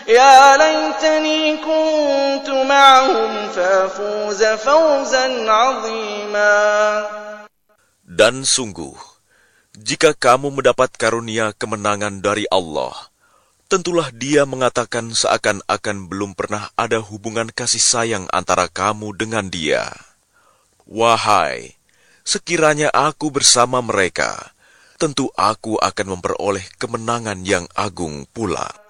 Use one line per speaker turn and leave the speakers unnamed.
يا ليتني كنت معهم فأفوز فوزا عظيما.
Dan sungguh, jika kamu mendapat karunia kemenangan dari Allah, tentulah Dia mengatakan seakan-akan belum pernah ada hubungan kasih sayang antara kamu dengan Dia. Wahai, sekiranya aku bersama mereka, tentu aku akan memperoleh kemenangan yang agung pula.